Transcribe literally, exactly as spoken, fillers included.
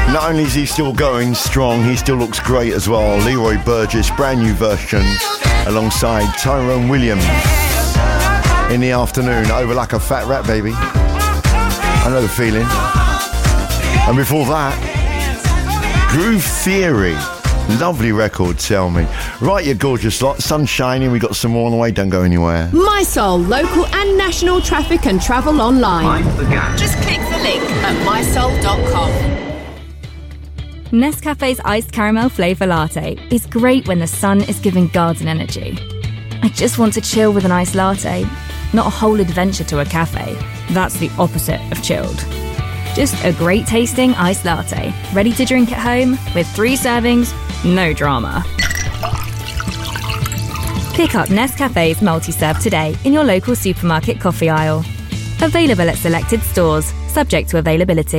Not only is he still going strong, he still looks great as well. Leroy Burgess, brand new version, alongside Tyrone Williams. In the afternoon, over like a fat rat, baby. I know the feeling. And before that, Groove Theory. Lovely record, tell me. Right, you gorgeous lot. Sun's shining. We got some more on the way. Don't go anywhere. My Soul, local and national traffic and travel online. Just click the link at my soul dot com. Nescafe's iced caramel flavour latte is great when the sun is giving garden energy. I just want to chill with an iced latte, not a whole adventure to a cafe. That's the opposite of chilled. Just a great tasting iced latte, ready to drink at home with three servings, no drama. Pick up Nescafe's multi-serve today in your local supermarket coffee aisle. Available at selected stores, subject to availability.